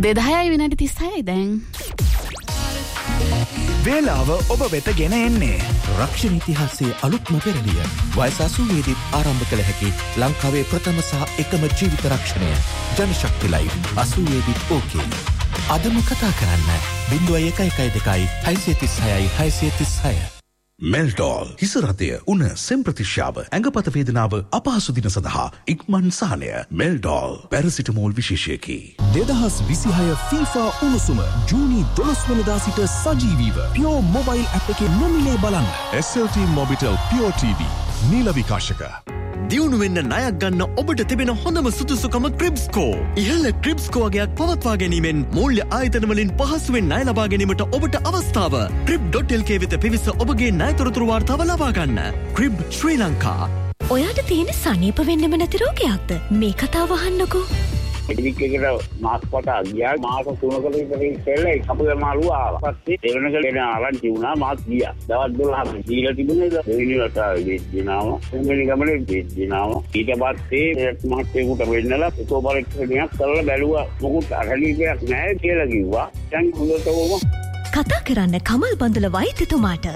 2:10යි විනාඩි 36යි දැන්. වේලාව ඔබ වෙත ගෙන එන්නේ රක්ෂණ ඉතිහාසයේ අලුත්ම පෙරළිය. වයස 80 දී ආරම්භ කළ හැකි ලංකාවේ ප්‍රථම සහ එකම ජීවිත රක්ෂණය. ජනශක්ති ලයිව් 80 දී ඕකේ. අදම කතා කරන්න 0112 636 636. මෙල්ටෝල් හිසරතය උන සෙම්ප්‍රතිශ්‍යාව ඇඟපත වේදනාව අපහසු දින සඳහා ඉක්මන් සහනය. මෙල්ටෝල් පැරසිටමෝල් විශේෂයකි. 2026 FIFA උණුසුම ජූනි 12 වනදා සිට සජීවීව පියෝ මොබයිල් ඇප් එකේ නොමිලේ බලන්න. SLT Mobitel Pure TV නීල විකාශක. දියුණු වෙන්න ණයක් ගන්න ඔබට තිබෙන හොඳම සුදුසුකම ක්‍රිබ්ස්කෝ. ඉහළ ක්‍රිබ්ස්කෝ වගේක් පවත්වා ගැනීමෙන් මූල්‍ය ආයතන වලින් පහසුවෙන් ණය ලබා ගැනීමට ඔබට අවස්ථාව. crib.lk වෙත පිවිස ඔබගේ ණය තොරතුරු වාර්තාව ලබා ගන්න. ක්‍රිබ් ශ්‍රී ලංකා. ඔයාට තියෙන සනීප වෙන්නෙම නැති රෝගයක්ද? මේ කතාව අහන්නකෝ. එදික් එකට මාස් පොට ගියා මාස 3කට විතර ඉස්සෙල්ලා කපුගේ මාළුව ආවා. පස්සේ දෙවෙනිකලේ ආරංචි වුණා මාස් ගියා. දවස් 12ක් දීලා තිබුණේ දෙවෙනිවට වෙච්චිනාම. තුන්වෙනි ගමනේ වෙච්චිනාම. ඊට පස්සේ මාස්ටේකට වෙන්නලා සෝබරෙක්ෂණයක් කරලා බැලුවා. මොකුත් අරලියක් නැහැ කියලා කිව්වා. දැන් හොඳටම කතා කරන්න Kamal Bandula වෛද්‍යතුමාට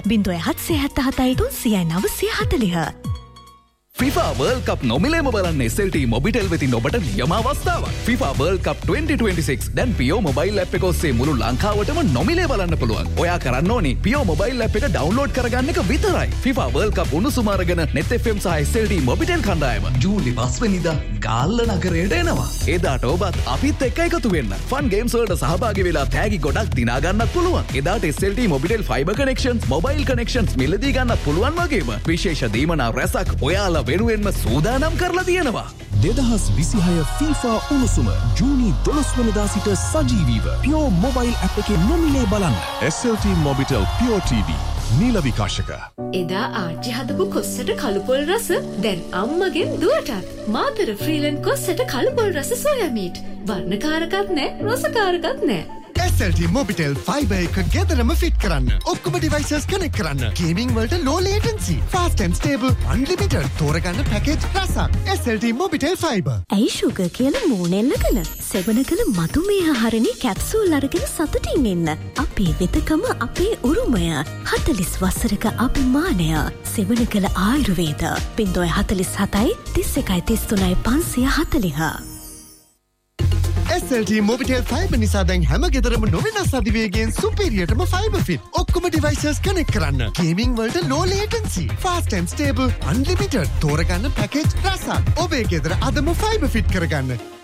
0777 300 940. FIFA World Cup නොමිලේම බලන්න SLT Mobitel වෙතින් ඔබට නියම අවස්ථාවක්. FIFA World Cup 2026 දැන් පියෝ මොබයිල් ඇප් එක ඔස්සේ මුළු ලංකාවටම නොමිලේ බලන්න පුළුවන්. ඔයා කරන්න ඕනේ පියෝ මොබයිල් ඇප් එක ඩවුන්ලෝඩ් කරගන්න එක විතරයි. FIFA World Cup උණුසුම අරගෙන Net FM සහ SLT Mobitel කණ්ඩායම ජූලි 5 වෙනිදා ගාල්ල නගරයට එනවා. එදාට ඔබත් අපිත් එක්ක එකතු වෙන්න. ෆන් ගේම්ස් වලට සහභාගී වෙලා තෑගි ගොඩක් දිනා ගන්නත් පුළුවන්. එදාට SLT Mobitel Fiber connections, mobile connections මිලදී ගන්නත් පුළුවන් වගේම විශේෂ දීමනා රැසක් ඔයාලා වෙනුවෙන්ම සූදානම් කරලා තියෙනවා. 2026 FIFA උණුසුම ජූනි 12 වනදා සිට සජීවීව පියෝ මොබයිල් ඇප් එකේ නොමිලේ බලන්න. SLT Mobitel Pure TV නීල විකාශක. එදා ආච්චි හදපු කොස්සට කළුපොල් රස දැන් අම්මගෙන් දුවටත්. මාතර ෆ්‍රීලන්ඩ් කොස්සට කළුපොල් රස සෝයා මීට්. වර්ණකාරකත් නැහැ, රසකාරකත් නැහැ. SLT Mobitel Fiber එක ගෙදරම ෆිට කරන්න. ඔක්කොම devices connect කරන්න. Gaming වලට low latency, fast and stable, unlimited තෝරගන්න package රසක්. SLT Mobitel Fiber. ඇයි sugar කියලා මූණෙල්ලගෙන සෙවණකල මధుමේහ හරණේ කැප්සූල් අරගෙන සතුටින් ඉන්න. අපේ වෙතකම අපේ උරුමය. 40 වසරක අභිමානය. සෙවණකල ආයුර්වේද 047 31 33 540. SLT Mobitel Fiber නිසා දැන් හැම ගෙදරම නොවෙනස් අධිවේගයෙන් සුපීරියර්ටම ෆයිබර් ෆිට. ඔක්කොම devices connect කරන්න. Gaming වලට low latency, fast and stable, unlimited තෝරගන්න package රසක්. ඔබේ ගෙදර අදම ෆයිබර් ෆිට කරගන්න.